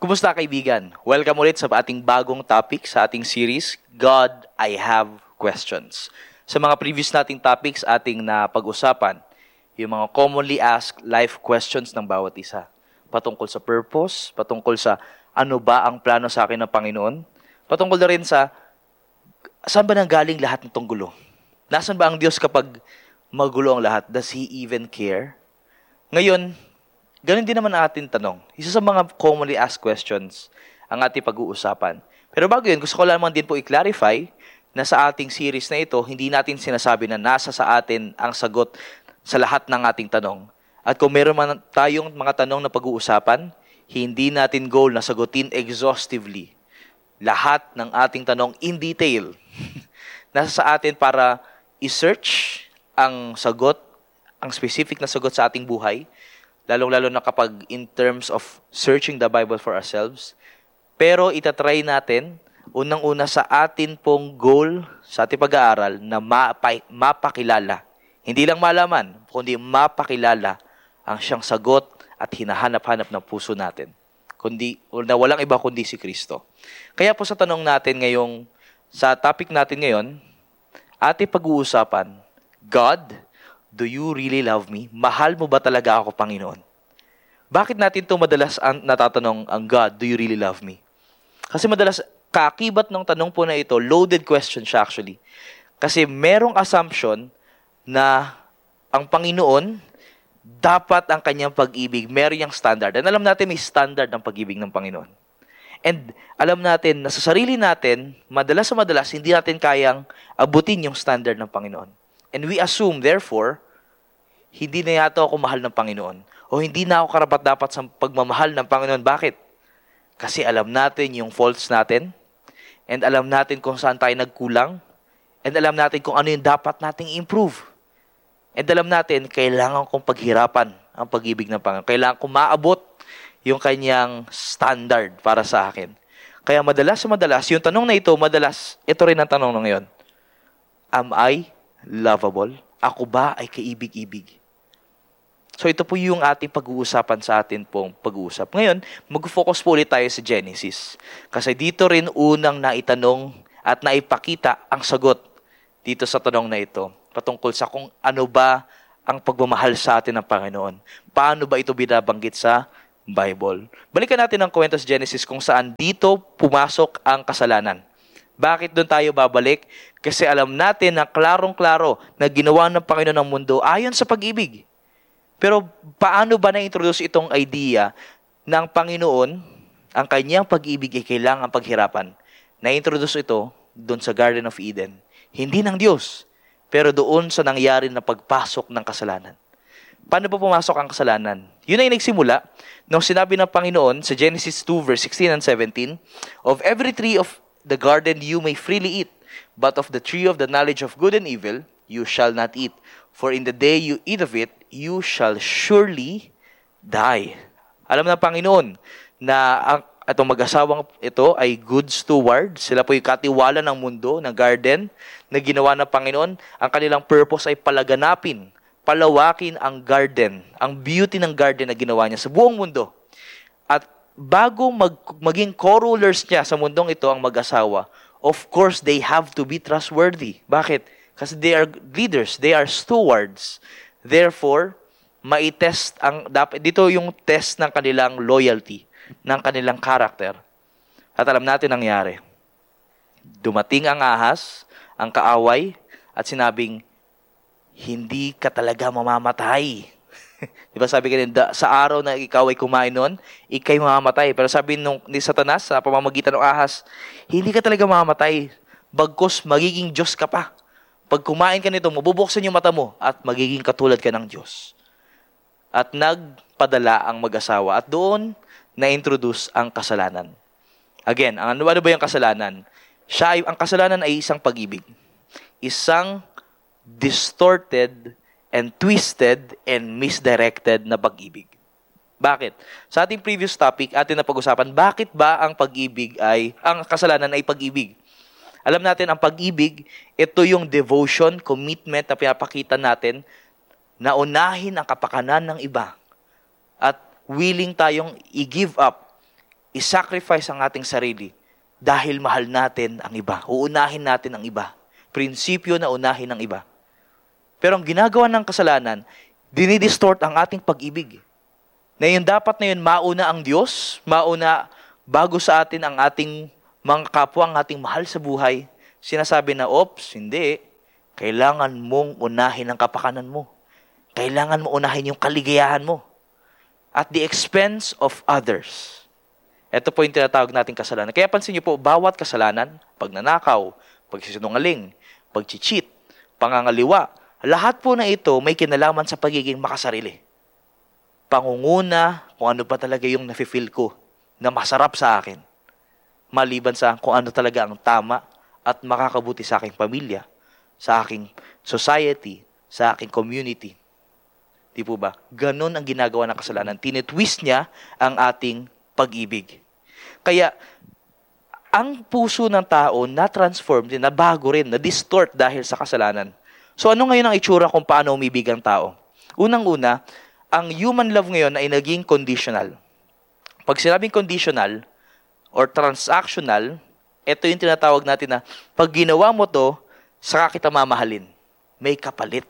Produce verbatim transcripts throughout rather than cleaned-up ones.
Kumusta kaibigan? Welcome ulit sa ating bagong topic sa ating series, God, I Have Questions. Sa mga previous nating topics, ating na pag-usapan, yung mga commonly asked life questions ng bawat isa. Patungkol sa purpose, patungkol sa ano ba ang plano sa akin ng Panginoon, patungkol na rin sa saan ba nanggaling lahat ng tong gulo? Nasaan ba ang Diyos kapag magulo ang lahat? Does He even care? Ngayon, ganun din naman ang ating tanong. Isa sa mga commonly asked questions ang ating pag-uusapan. Pero bago yun, gusto ko lamang din po i-clarify na sa ating series na ito, hindi natin sinasabi na nasa sa atin ang sagot sa lahat ng ating tanong. At kung meron man tayong mga tanong na pag-uusapan, hindi natin goal na sagutin exhaustively lahat ng ating tanong in detail. Nasa sa atin para i-search ang sagot, ang specific na sagot sa ating buhay, lalong-lalo na kapag in terms of searching the Bible for ourselves. Pero itatry natin, unang-una sa atin pong goal sa ating pag-aaral na mapa- mapakilala. Hindi lang malaman, kundi mapakilala ang siyang sagot at hinahanap-hanap ng puso natin. Kundi, na walang iba kundi si Kristo. Kaya po sa tanong natin ngayong, sa topic natin ngayon, ating pag-uusapan, God, do you really love me? Mahal mo ba talaga ako, Panginoon? Bakit natin ito madalas ang natatanong ang God, do you really love me? Kasi madalas, kaakibat ng tanong po na ito, loaded question siya actually. Kasi merong assumption na ang Panginoon, dapat ang kanyang pag-ibig, meron yung standard. And alam natin may standard ng pag-ibig ng Panginoon. And alam natin na sa sarili natin, madalas sa madalas, hindi natin kayang abutin yung standard ng Panginoon. And we assume, therefore, hindi na yata ako mahal ng Panginoon. O hindi na ako karapat-dapat sa pagmamahal ng Panginoon. Bakit? Kasi alam natin yung faults natin. And alam natin kung saan tayo nagkulang. And alam natin kung ano yung dapat nating improve. And alam natin, kailangan kong paghirapan ang pag-ibig ng Panginoon. Kailangan kong maabot yung kanyang standard para sa akin. Kaya madalas sa madalas, yung tanong na ito, madalas, ito rin ang tanong na ngayon. Am I lovable? Ako ba ay kaibig-ibig? So ito po yung ating pag-uusapan sa atin pong pag-uusap. Ngayon, mag-focus po ulit tayo sa Genesis. Kasi dito rin unang naitanong at naipakita ang sagot dito sa tanong na ito. Patungkol sa kung ano ba ang pagmamahal sa atin ng Panginoon. Paano ba ito binabanggit sa Bible? Balikan natin ang kwento sa Genesis kung saan dito pumasok ang kasalanan. Bakit doon tayo babalik? Kasi alam natin na klarong-klaro na ginawa ng Panginoon ng mundo ayon sa pag-ibig. Pero paano ba na-introduce itong idea ng Panginoon, ang kanyang pag-ibig ay kailangang paghirapan? Na-introduce ito doon sa Garden of Eden. Hindi ng Diyos, pero doon sa nangyari na pagpasok ng kasalanan. Paano ba pumasok ang kasalanan? Yun ay nagsimula nung sinabi ng Panginoon sa Genesis two verse sixteen and seventeen, "Of every tree of the garden you may freely eat, but of the tree of the knowledge of good and evil you shall not eat. For in the day you eat of it, you shall surely die." Alam ng Panginoon na ang itong mag-asawang ito ay good stewards. Sila po yung katiwala ng mundo, ng garden, na ginawa ng Panginoon. Ang kanilang purpose ay palaganapin, palawakin ang garden, ang beauty ng garden na ginawa niya sa buong mundo. At bago mag, maging co-rulers niya sa mundong ito ang mag-asawa, of course, they have to be trustworthy. Bakit? Kasi they are leaders, they are stewards. Therefore, mai-test ang dapat dito yung test ng kanilang loyalty, ng kanilang character. At alam natin ang nangyari. Dumating ang ahas, ang kaaway, at sinabing, hindi ka talaga mamamatay. Di ba sabi kanina, sa araw na ikaw ay kumain nun, ikay mamamatay. Pero sabi nung, ni Satanas, sa pamamagitan ng ahas, hindi ka talaga mamamatay. Bagkus, magiging Diyos ka pa. Pag kumain ka nito, mabubuksan yung mata mo at magiging katulad ka ng Diyos. At nagpadala ang mag-asawa. At doon, na-introduce ang kasalanan. Again, ang ano, ano ba yung kasalanan? Siya, ang kasalanan ay isang pag-ibig. Isang distorted and twisted and misdirected na pag-ibig. Bakit? Sa ating previous topic, atin na pag-usapan, bakit ba ang pag-ibig ay, ang kasalanan ay pag-ibig? Alam natin, ang pag-ibig, ito yung devotion, commitment na pinapakita natin na unahin ang kapakanan ng iba. At willing tayong i-give up isacrifice ang ating sarili dahil mahal natin ang iba. Uunahin natin ang iba. Prinsipyo na unahin ang iba. Pero ang ginagawa ng kasalanan, dinidistort ang ating pag-ibig. Na yun dapat na yun, mauna ang Diyos, mauna bago sa atin ang ating mga kapwa, ang ating mahal sa buhay. Sinasabi na, ops, hindi. Kailangan mong unahin ang kapakanan mo. Kailangan mo unahin yung kaligayahan mo. At the expense of others. Ito po yung tinatawag nating kasalanan. Kaya pansin niyo po, bawat kasalanan, pagnanakaw, pagsisinungaling, pagchicheat, pangangaliwa, lahat po na ito may kinalaman sa pagiging makasarili. Pangunguna kung ano pa talaga yung nafe-feel ko na masarap sa akin. Maliban sa kung ano talaga ang tama at makakabuti sa aking pamilya, sa aking society, sa aking community. Di po ba? Ganon ang ginagawa ng kasalanan. Tinitwist niya ang ating pag-ibig. Kaya, ang puso ng tao na-transform din, nabago rin, na-distort dahil sa kasalanan. So, ano ngayon ang itsura kung paano umibig ang tao? Unang-una, ang human love ngayon ay naging conditional. Pag sinabing conditional or transactional, ito yung tinatawag natin na pag ginawa mo to, saka kita mamahalin. May kapalit.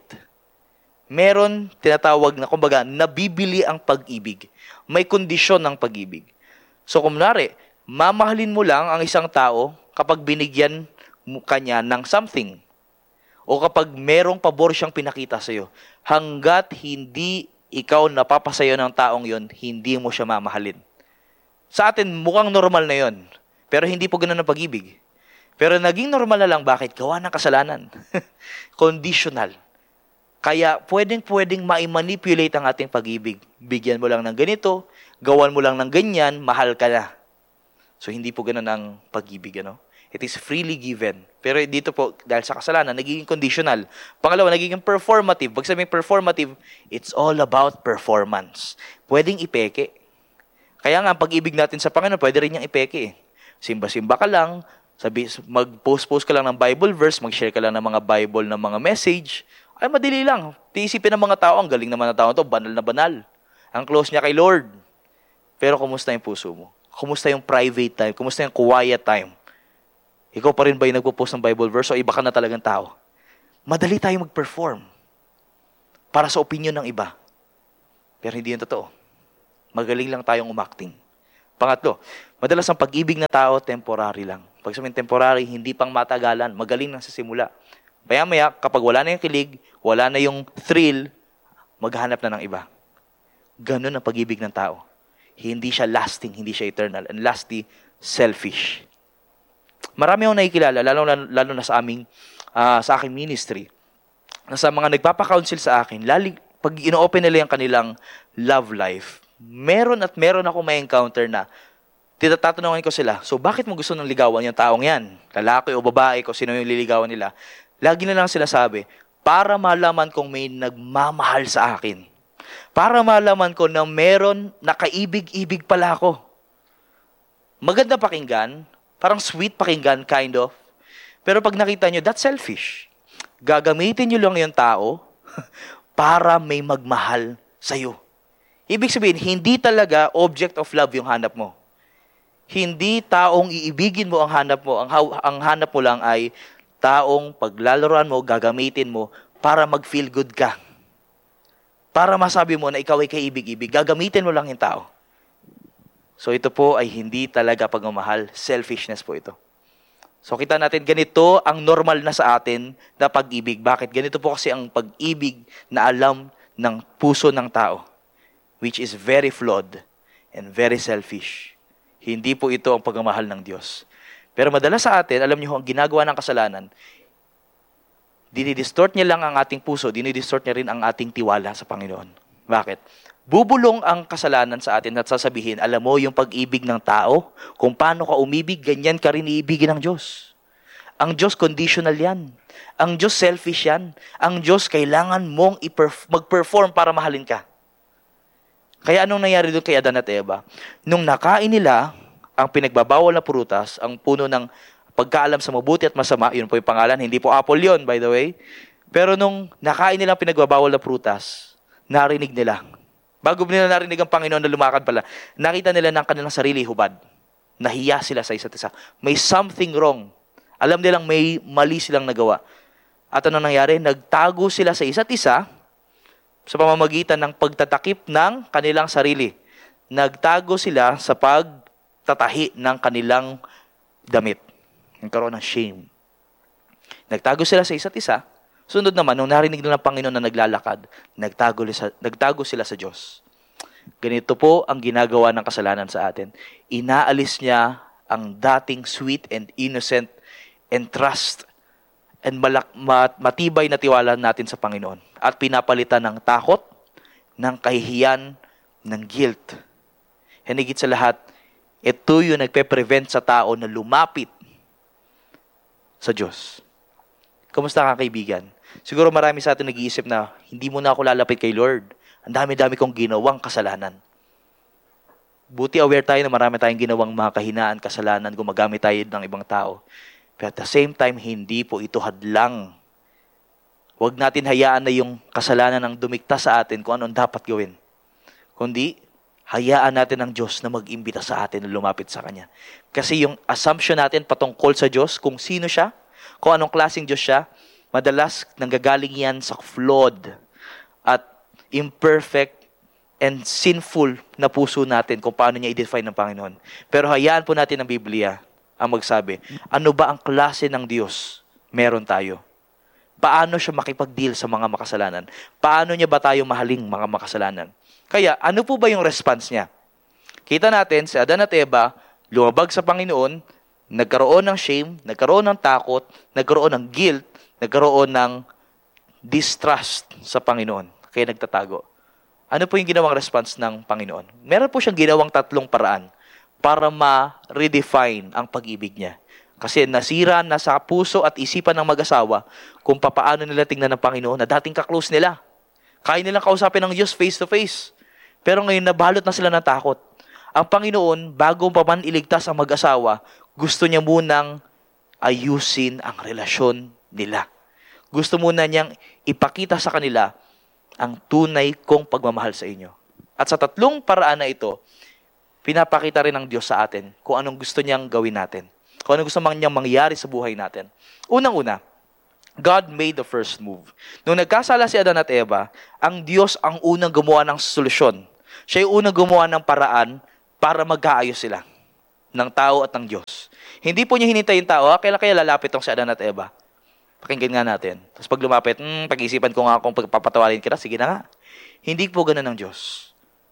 Meron tinatawag na, kumbaga, nabibili ang pag-ibig. May kondisyon ng pag-ibig. So, kumulari, mamahalin mo lang ang isang tao kapag binigyan mo kanya ng something. O kapag merong pabor siyang pinakita sa'yo. Hanggat hindi ikaw napapasayo ng taong yon, hindi mo siya mamahalin. Sa atin, mukhang normal na yon. Pero hindi po ganun ang pag-ibig. Pero naging normal na lang, bakit? Gawa ng kasalanan. Conditional. Kaya pwedeng-pwedeng ma-manipulate ang ating pag-ibig. Bigyan mo lang ng ganito, gawan mo lang ng ganyan, mahal ka na. So, hindi po ganun ang pag-ibig, ano? It is freely given. Pero dito po, dahil sa kasalanan, nagiging conditional. Pangalawa, nagiging performative. Pag sabing performative, it's all about performance. Pwedeng ipeke. Kaya nga, ang pag-ibig natin sa Panginoon, pwede rin niyang ipeke eh. Simba-simba ka lang, sabi, mag-post-post ka lang ng Bible verse, mag-share ka lang ng mga Bible, ng mga message, ay madali lang. Tiisipin ng mga tao, ang galing naman ng tao to, banal na banal. Ang close niya kay Lord. Pero kumusta yung puso mo? Kumusta yung private time? Kumusta yung quiet time? Ikaw pa rin ba yung nagpo-post ng Bible verse o iba ka na talagang tao? Madali tayo mag-perform para sa opinion ng iba. Pero hindi yun totoo. Magaling lang tayong umacting. Pangatlo, madalas ang pag-ibig na tao, temporary lang. Pag sabihin temporary, hindi pang matagalan. Magaling lang sa simula. Maya-maya, kapag wala na yung kilig, wala na yung thrill, maghanap na ng iba. Ganun ang pag-ibig ng tao. Hindi siya lasting, hindi siya eternal. And lastly, selfish. Marami akong nakikilala, lalo, lalo na sa aming, uh, sa aking ministry, na sa mga nagpapakounsel sa akin, lali, pag ino-open nila yung kanilang love life, meron at meron ako may encounter na titatanungin ko sila, so bakit mo gusto nang ligawan yung taong yan? Lalaki o babae ko, sino yung liligawan nila? Lagi na lang sila sabi, para malaman kong may nagmamahal sa akin. Para malaman ko na meron, nakaibig-ibig pala ako. Maganda pakinggan, parang sweet pakinggan, kind of. Pero pag nakita nyo, that's selfish. Gagamitin nyo lang yung tao para may magmahal sa'yo. Ibig sabihin, hindi talaga object of love yung hanap mo. Hindi taong iibigin mo ang hanap mo. Ang, ang hanap mo lang ay taong paglalaroan mo, gagamitin mo para mag-feel good ka. Para masabi mo na ikaw ay kaibig-ibig, gagamitin mo lang yung tao. So ito po ay hindi talaga pagmamahal, selfishness po ito. So kita natin, ganito ang normal na sa atin na pag-ibig. Bakit? Ganito po kasi ang pag-ibig na alam ng puso ng tao, which is very flawed and very selfish. Hindi po ito ang pagmamahal ng Diyos. Pero madalas sa atin, alam niyo, ang ginagawa ng kasalanan, dinidistort niya lang ang ating puso, dinidistort niya rin ang ating tiwala sa Panginoon. Bakit? Bubulong ang kasalanan sa atin at sasabihin, alam mo, yung pag-ibig ng tao, kung paano ka umibig, ganyan ka rin iibigin ng Diyos. Ang Diyos conditional yan. Ang Diyos selfish yan. Ang Diyos kailangan mong i-perf- mag-perform para mahalin ka. Kaya anong nangyari doon kay Adan at Eva? Nung nakain nila ang pinagbabawal na prutas, ang puno ng pagkaalam sa mabuti at masama, yun po yung pangalan, hindi po apple yun, by the way. Pero nung nakain nila ang pinagbabawal na prutas, narinig nila. Bago nila narinig ang Panginoon na lumakad pala, nakita nila ng kanilang sarili hubad. Nahiya sila sa isa't isa. May something wrong. Alam nilang may mali silang nagawa. At ano nangyari? Nagtago sila sa isa't isa sa pamamagitan ng pagtatakip ng kanilang sarili. Nagtago sila sa pagtatahi ng kanilang damit. Nagkaroon ng shame. Nagtago sila sa isa't isa. Sunod naman, nung narinig nila ng Panginoon na naglalakad, nagtago, nagtago sila sa Diyos. Ganito po ang ginagawa ng kasalanan sa atin. Inaalis niya ang dating sweet and innocent and trust and malak- mat- matibay na tiwala natin sa Panginoon. At pinapalitan ng takot, ng kahihiyan, ng guilt. Hinigit sa lahat, ito yung nagpe-prevent sa tao na lumapit sa Diyos. Kamusta ka, kaibigan? Siguro marami sa atin nag-iisip na, hindi mo na ako lalapit kay Lord. Ang dami-dami kong ginawang kasalanan. Buti aware tayo na marami tayong ginawang mga kahinaan, kasalanan, gumagamit tayo ng ibang tao. Pero at the same time, hindi po ito hadlang. Huwag natin hayaan na yung kasalanan ang dumikta sa atin kung anong dapat gawin. Kundi, hayaan natin ang Diyos na mag-imbita sa atin na lumapit sa Kanya. Kasi yung assumption natin patungkol sa Diyos, kung sino siya, kung anong klaseng Diyos siya, madalas nanggagaling yan sa flawed at imperfect and sinful na puso natin kung paano niya i-define ng Panginoon. Pero hayaan po natin ang Biblia ang magsabi, ano ba ang klase ng Diyos meron tayo? Paano siya makipag-deal sa mga makasalanan? Paano niya ba tayo mahaling mga makasalanan? Kaya, ano po ba yung response niya? Kita natin, si Adan at Eva, lumabag sa Panginoon, nagkaroon ng shame, nagkaroon ng takot, nagkaroon ng guilt, nagkaroon ng distrust sa Panginoon. Kaya nagtatago. Ano po yung ginawang response ng Panginoon? Meron po siyang ginawang tatlong paraan para ma-redefine ang pag-ibig niya. Kasi nasira na sa puso at isipan ng mag-asawa kung papaano nila tingnan ng Panginoon na dating kaklose nila. Kaya nilang kausapin ng Diyos face to face. Pero ngayon nabalot na sila ng takot. Ang Panginoon, bago pa man iligtas ang mag-asawa, gusto niya munang ayusin ang relasyon nila. Gusto muna niyang ipakita sa kanila ang tunay kong pagmamahal sa inyo. At sa tatlong paraan na ito, pinapakita rin ng Diyos sa atin kung anong gusto niyang gawin natin. Kung anong gusto niyang mangyari sa buhay natin. Unang-una, God made the first move. Nung nagkasala si Adan at Eva, ang Diyos ang unang gumawa ng solusyon. Siya yung unang gumawa ng paraan para magkaayos sila ng tao at ng Diyos. Hindi po niya hinintay yung tao, ah, kailan kaya lalapit tong si Adan at Eva? Pakinggan nga natin. Tapos pag lumapit, hmm, pag-isipan ko nga kung pagpapatawarin kita, sige na nga. Hindi po ganun ng Diyos.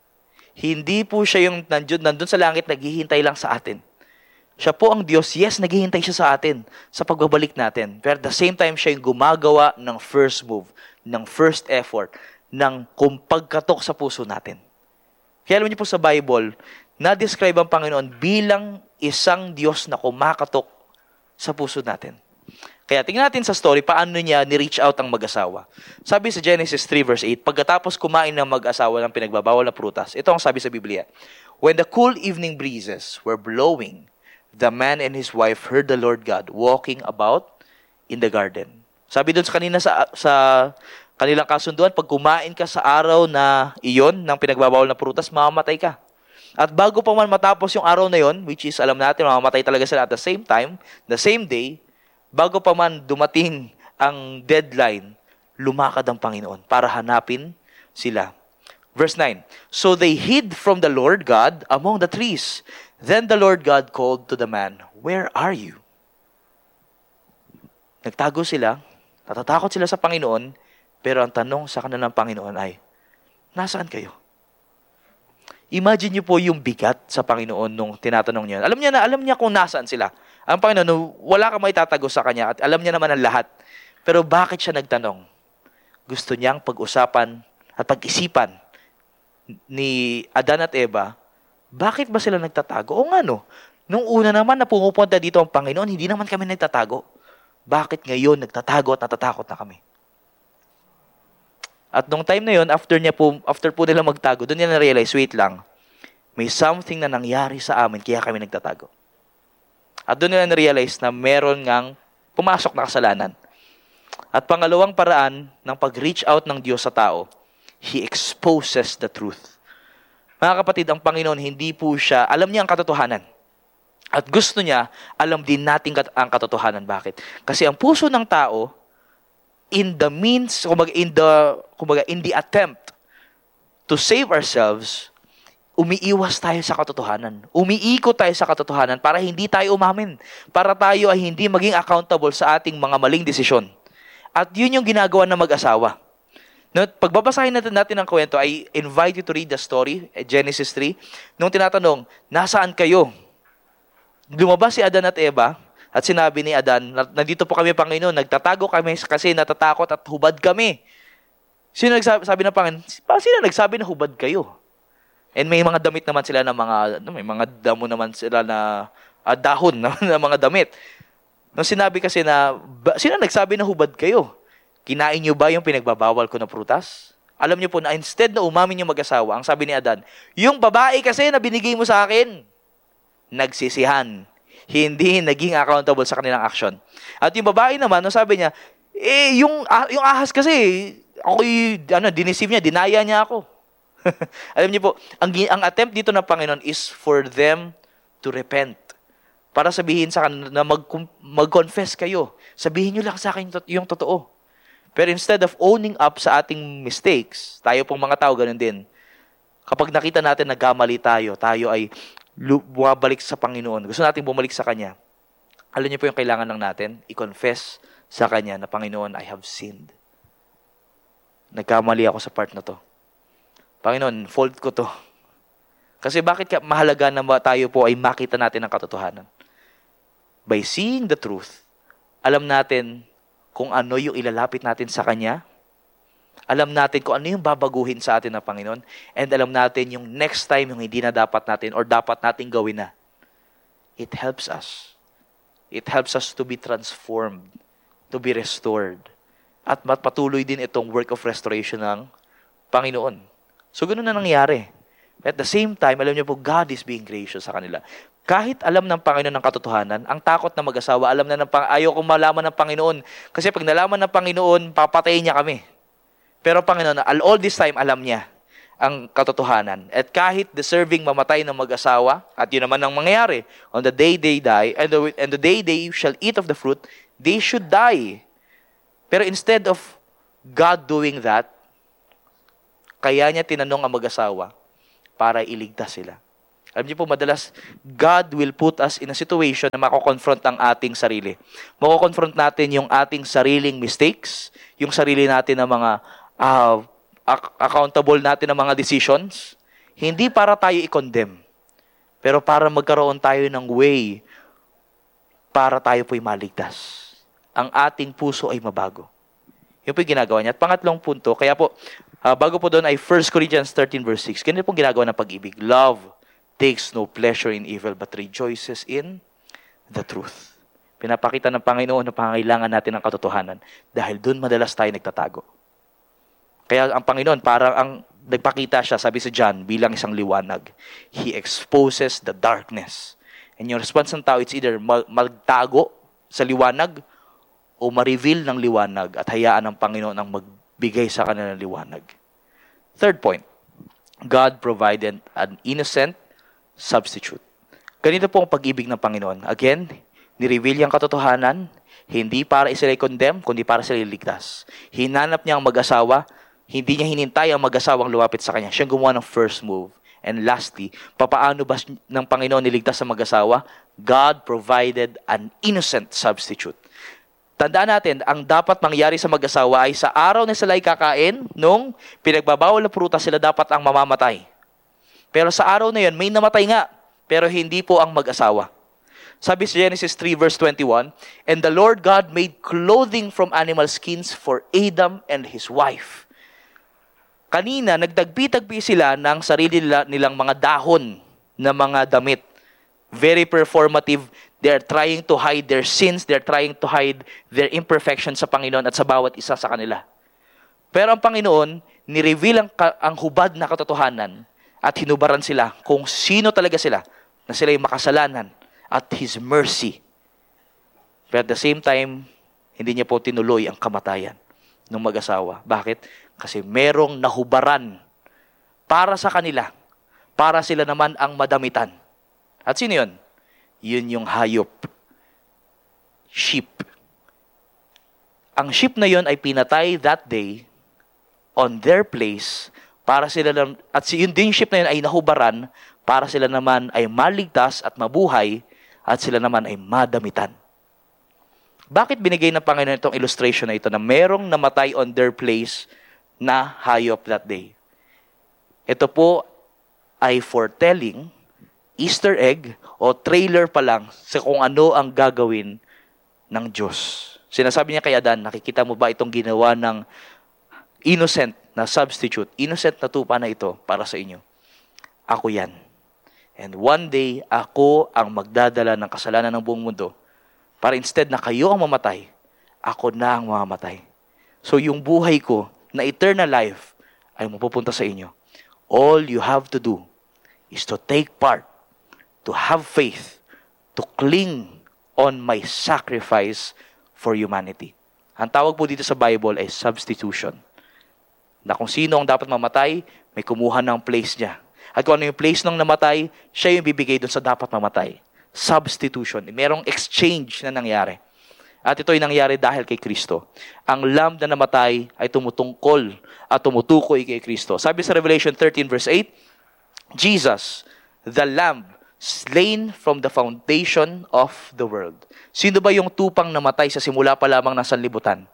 Hindi po siya yung nandun, nandun sa langit, naghihintay lang sa atin. Siya po ang Diyos, yes, naghihintay siya sa atin sa pagbabalik natin. Pero at the same time, siya yung gumagawa ng first move, ng first effort, ng kumpagkatok sa puso natin. Kaya alam niyo po sa Bible, na-describe ang Panginoon bilang isang Diyos na kumakatok sa puso natin. Kaya tingnan natin sa story, paano niya ni-reach out ang mag-asawa. Sabi sa Genesis three verse eight, pagkatapos kumain ng mag-asawa ng pinagbabawal na prutas, ito ang sabi sa Biblia, when the cool evening breezes were blowing, the man and his wife heard the Lord God walking about in the garden. Sabi doon sa kanina sa, sa kanilang kasunduan, pag kumain ka sa araw na iyon ng pinagbabawal na prutas, mamamatay ka. At bago pa man matapos yung araw na yon, which is alam natin, mamamatay talaga sila at the same time, the same day, bago pa man dumating ang deadline, lumakad ang Panginoon para hanapin sila. Verse nine, so they hid from the Lord God among the trees. Then the Lord God called to the man, where are you? Nagtago sila, natatakot sila sa Panginoon, pero ang tanong sa kanilang Panginoon ay, nasaan kayo? Imagine niyo po yung bigat sa Panginoon nung tinatanong niya. Alam niya na, alam niya kung nasaan sila. Ang Panginoon, wala kang may tatago sa Kanya at alam niya naman ang lahat. Pero bakit siya nagtanong? Gusto niyang pag-usapan at pag-isipan ni Adan at Eva, bakit ba sila nagtatago? O nga no, nung una naman na pumupunta dito ang Panginoon, hindi naman kami nagtatago. Bakit ngayon nagtatago at natatakot na kami? At nung time na yon, after niya po, after po nila magtago, doon niya na-realize, wait lang, may something na nangyari sa amin kaya kami nagtatago. At doon nila na-realize na meron ngang pumasok na kasalanan. At pangalawang paraan ng pag-reach out ng Diyos sa tao, He exposes the truth. Mga kapatid, ang Panginoon, hindi po siya, alam niya ang katotohanan. At gusto niya, alam din natin kat- ang katotohanan. Bakit? Kasi ang puso ng tao, in the means, kumbaga, in the, kumbaga, in the attempt to save ourselves, umiiwas tayo sa katotohanan. Umiikot tayo sa katotohanan para hindi tayo umamin. Para tayo ay hindi maging accountable sa ating mga maling desisyon. At yun yung ginagawa ng mag-asawa. No, pagbabasahin natin natin ang kwento, I invite you to read the story, Genesis three. Nung tinatanong, nasaan kayo? Lumabas si Adan at Eva, at sinabi ni Adan, nandito po kami, Panginoon, nagtatago kami kasi natatakot at hubad kami. Sino nagsabi sabi ng Panginoon? Sino nagsabi na hubad kayo? And may mga damit naman sila na mga, may mga damo naman sila na uh, dahon na, na mga damit. Nung sinabi kasi na, ba, sino nagsabi na hubad kayo? Kinain niyo ba yung pinagbabawal ko na prutas? Alam niyo po na instead na umamin yung mag-asawa, ang sabi ni Adan, yung babae kasi na binigay mo sa akin, nagsisihan. Hindi naging accountable sa kanilang action. At yung babae naman, no, sabi niya, eh, yung, ah, yung ahas kasi, ako ano, diniceive niya, dinaya niya ako. Alam niyo po, ang, ang attempt dito ng Panginoon is for them to repent. Para sabihin sa kanila na mag, mag-confess kayo. Sabihin niyo lang sa akin yung totoo. Pero instead of owning up sa ating mistakes, tayo pong mga tao, ganun din. Kapag nakita natin nagkamali tayo, tayo ay bumabalik sa Panginoon. Gusto natin bumalik sa Kanya. Alam niyo po yung kailangan lang natin? I-confess sa Kanya na, Panginoon, I have sinned. Nagkamali ako sa part na to. Panginoon, fault ko to. Kasi bakit mahalaga na tayo po ay makita natin ang katotohanan? By seeing the truth, alam natin kung ano yung ilalapit natin sa Kanya. Alam natin kung ano yung babaguhin sa atin ng Panginoon. And alam natin yung next time yung hindi na dapat natin or dapat natin gawin na. It helps us. It helps us to be transformed, to be restored. At patuloy din itong work of restoration ng Panginoon. So, ganun na nangyari. At the same time, alam niyo po, God is being gracious sa kanila. Kahit alam ng Panginoon ng katotohanan, ang takot na mag-asawa, alam na ng Panginoon, ayaw kong malaman ng Panginoon. Kasi pag nalaman ng Panginoon, papatayin niya kami. Pero Panginoon, all this time, alam niya ang katotohanan. At kahit deserving mamatay ng mag-asawa, at yun naman ang mangyayari, on the day they die, and the, and the day they shall eat of the fruit, they should die. Pero instead of God doing that, kaya niya tinanong ang mag-asawa para iligtas sila. Alam niyo po, madalas, God will put us in a situation na mako-confront ang ating sarili. Mako-confront natin yung ating sariling mistakes, yung sarili natin na mga uh, ac- accountable natin na mga decisions, hindi para tayo i-condemn, pero para magkaroon tayo ng way para tayo po'y maligtas. Ang ating puso ay mabago. Yun po yung ginagawa niya. At pangatlong punto, kaya po, uh, bago po doon ay First Corinthians thirteen verse six. Ganito pong ginagawa ng pag-ibig. Love takes no pleasure in evil but rejoices in the truth. Pinapakita ng Panginoon na pangangailangan natin ng katotohanan dahil doon madalas tayo nagtatago. Kaya ang Panginoon, parang ang nagpakita siya, sabi sa John, bilang isang liwanag. He exposes the darkness. And yung response ng tao, it's either magtago sa liwanag o ma-reveal ng liwanag at hayaan ng Panginoon ang magbigay sa kanila ng liwanag. Third point, God provided an innocent substitute. Ganito po ang pag-ibig ng Panginoon. Again, ni-reveal yung katotohanan, hindi para sila i-condemn, kundi para sila iligtas. Hinanap niya ang mag-asawa, hindi niya hinintay ang mag-asawang lumapit sa kanya. Siyang gumawa ng first move. And lastly, papaano ba ng Panginoon niligtas sa mag-asawa? God provided an innocent substitute. Tandaan natin, ang dapat mangyari sa mag-asawa ay sa araw na sila ay kakain, nung pinagbabawal na prutas, sila dapat ang mamamatay. Pero sa araw na yun, may namatay nga, pero hindi po ang mag-asawa. Sabi sa Genesis three verse twenty-one, and the Lord God made clothing from animal skins for Adam and his wife. Kanina, nagtagpi-tagpi sila ng sarili nila, nilang mga dahon na mga damit. Very performative. They're trying to hide their sins. They're trying to hide their imperfections sa Panginoon at sa bawat isa sa kanila. Pero ang Panginoon, nireveal ang, ang hubad na katotohanan at hinubaran sila kung sino talaga sila, na sila yung makasalanan at His mercy. Pero at the same time, hindi niya po tinuloy ang kamatayan ng mag-asawa. Bakit? Kasi merong nahubaran para sa kanila, para sila naman ang madamitan. At sino yun? Yun yung hayop. Sheep. Ang sheep na yun ay pinatay that day on their place para sila lang, at si yun din sheep na yun ay nahubaran para sila naman ay maligtas at mabuhay at sila naman ay madamitan. Bakit binigay ng Panginoon itong illustration na ito na merong namatay on their place na hayop that day? Ito po ay foretelling, Easter egg o trailer pa lang sa kung ano ang gagawin ng Diyos. Sinasabi niya kay Adan, nakikita mo ba itong ginawa ng innocent na substitute, innocent na tupa na ito para sa inyo? Ako yan. And one day, ako ang magdadala ng kasalanan ng buong mundo para instead na kayo ang mamatay, ako na ang mamamatay. So yung buhay ko na eternal life ay mapupunta sa inyo. All you have to do is to take part, to have faith, to cling on my sacrifice for humanity. Ang tawag po dito sa Bible ay substitution. Na kung sino ang dapat mamatay, may kumuha ng place niya. At kung ano yung place ng namatay, siya yung bibigay doon sa dapat mamatay. Substitution. Merong exchange na nangyari. At ito yung nangyari dahil kay Kristo. Ang lamb na namatay ay tumutungkol at tumutukoy kay Kristo. Sabi sa Revelation thirteen verse eight, Jesus, the lamb, slain from the foundation of the world. Sino ba yung tupang namatay sa simula pa lamang ng sanlibutan?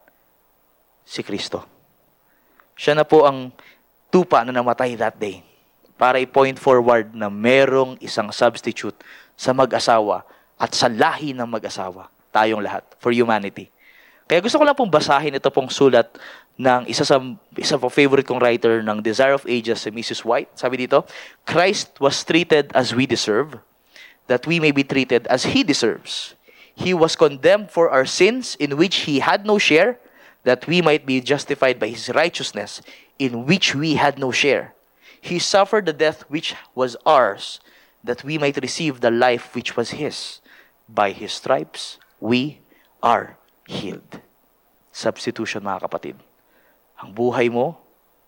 Si Kristo. Siya na po ang tupa na namatay that day para i-point forward na merong isang substitute sa mag-asawa at sa lahi ng mag-asawa. Tayong lahat. For humanity. Kaya gusto ko lang pong basahin ito pong sulat ng isa sa isa po favorite kong writer ng Desire of Ages, si Missus White. Sabi dito, Christ was treated as we deserve, that we may be treated as He deserves. He was condemned for our sins in which He had no share, that we might be justified by His righteousness in which we had no share. He suffered the death which was ours, that we might receive the life which was His. By His stripes, we are healed. Substitution, mga kapatid. Ang buhay mo,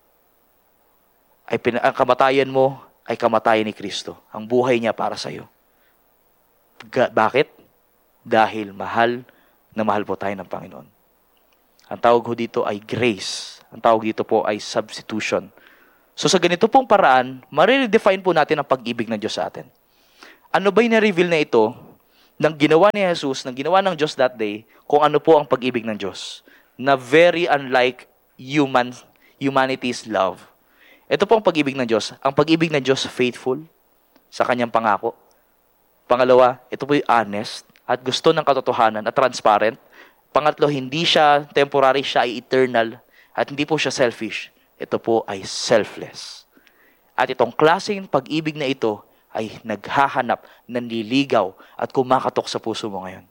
ay pin- ang kamatayan mo ay kamatayan ni Kristo. Ang buhay niya para sa iyo. Ga- bakit? Dahil mahal na mahal po tayo ng Panginoon. Ang tawag ho dito ay grace. Ang tawag dito po ay substitution. So sa ganito pong paraan, mariredefine po natin ang pag-ibig ng Diyos sa atin. Ano ba yung na-reveal na ito ng ginawa ni Jesus, ng ginawa ng Diyos that day, kung ano po ang pag-ibig ng Diyos? Na very unlike human humanity's love. Ito po ang pag-ibig ng Diyos. Ang pag-ibig ng Diyos faithful sa kanyang pangako. Pangalawa, ito po yung honest at gusto ng katotohanan at transparent. Pangatlo, hindi siya temporary, siya ay eternal at hindi po siya selfish. Ito po ay selfless. At itong klaseng pag-ibig na ito ay naghahanap, nanliligaw at kumakatok sa puso mo ngayon.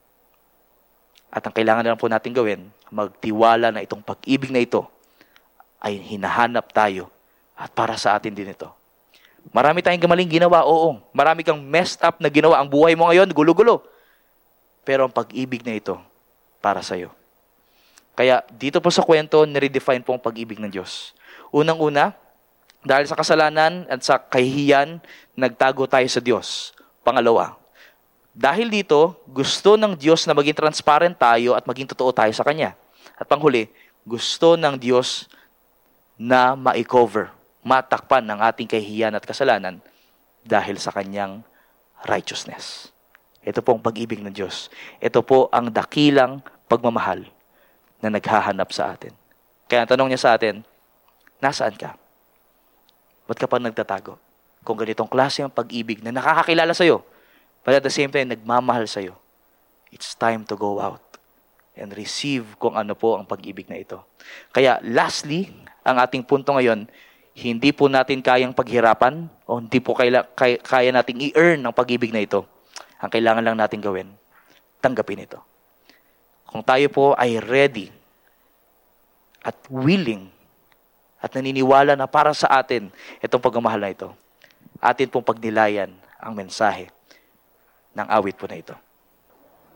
At ang kailangan na lang po natin gawin, magtiwala na itong pag-ibig na ito ay hinahanap tayo at para sa atin din ito. Marami tayong gamaling ginawa, oo. Marami kang messed up na ginawa. Ang buhay mo ngayon, gulo-gulo. Pero ang pag-ibig na ito, para sa'yo. Kaya dito po sa kwento, niredefine po ang pag-ibig ng Diyos. Unang-una, dahil sa kasalanan at sa kahihiyan, nagtago tayo sa Diyos. Pangalawa, dahil dito, gusto ng Diyos na maging transparent tayo at maging totoo tayo sa Kanya. At panghuli, gusto ng Diyos na ma-cover, matakpan ng ating kahihiyan at kasalanan dahil sa Kanyang righteousness. Ito po ang pag-ibig ng Diyos. Ito po ang dakilang pagmamahal na naghahanap sa atin. Kaya ang tanong niya sa atin, nasaan ka? Ba't ka pa nagtatago? Kung ganitong klase ang pag-ibig na nakakakilala sa'yo, but at the same time, nagmamahal sa'yo, it's time to go out and receive kung ano po ang pag-ibig na ito. Kaya lastly, ang ating punto ngayon, hindi po natin kayang paghirapan o hindi po kaya, kaya, kaya nating i-earn ang pag-ibig na ito. Ang kailangan lang natin gawin, tanggapin ito. Kung tayo po ay ready at willing at naniniwala na para sa atin itong pagmamahal na ito, atin pong pagnilayan ang mensahe ng awit po na ito.